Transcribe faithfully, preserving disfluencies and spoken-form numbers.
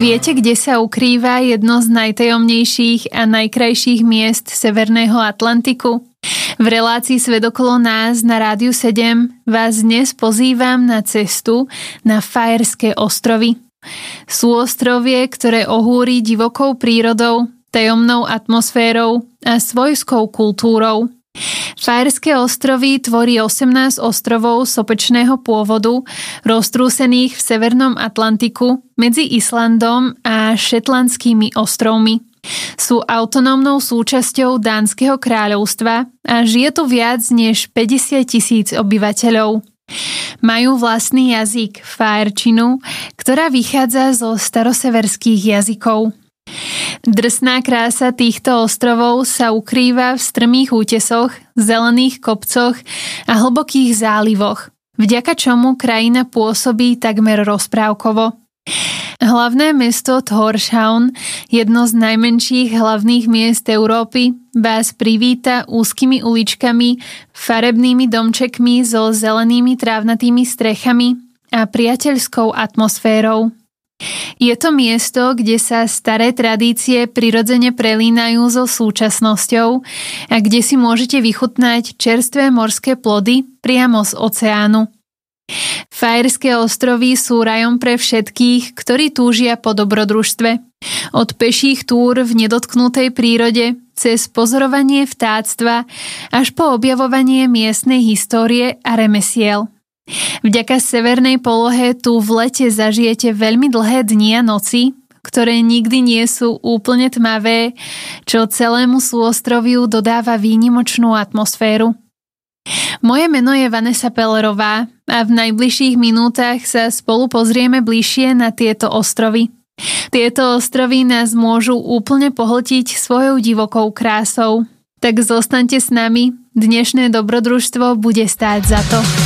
Viete, kde sa ukrýva jedno z najtajomnejších a najkrajších miest Severného Atlantiku? V relácii Svet okolo nás na Rádiu sedem vás dnes pozývam na cestu na Faerské ostrovy. Sú ostrovie, ktoré ohúri divokou prírodou, tajomnou atmosférou a svojskou kultúrou. Faerské ostrovy tvorí osemnásť ostrovov sopečného pôvodu, roztrúsených v Severnom Atlantiku medzi Islandom a Shetlandskými ostrovmi. Sú autonómnou súčasťou Dánskeho kráľovstva a žije tu viac než päťdesiat tisíc obyvateľov. Majú vlastný jazyk, faerčinu, ktorá vychádza zo staroseverských jazykov. Drsná krása týchto ostrovov sa ukrýva v strmých útesoch, zelených kopcoch a hlbokých zálivoch, vďaka čomu krajina pôsobí takmer rozprávkovo. Hlavné mesto Tórshavn, jedno z najmenších hlavných miest Európy, vás privíta úzkymi uličkami, farebnými domčekmi so zelenými trávnatými strechami a priateľskou atmosférou. Je to miesto, kde sa staré tradície prirodzene prelínajú so súčasnosťou a kde si môžete vychutnať čerstvé morské plody priamo z oceánu. Faerské ostrovy sú rajom pre všetkých, ktorí túžia po dobrodružstve. Od peších túr v nedotknutej prírode cez pozorovanie vtáctva až po objavovanie miestnej histórie a remesiel. Vďaka severnej polohe tu v lete zažijete veľmi dlhé dni a noci, ktoré nikdy nie sú úplne tmavé, čo celému súostroviu dodáva výnimočnú atmosféru. Moje meno je Vanessa Pellerová a v najbližších minútach sa spolu pozrieme bližšie na tieto ostrovy. Tieto ostrovy nás môžu úplne pohltiť svojou divokou krásou. Tak zostaňte s nami, dnešné dobrodružstvo bude stáť za to.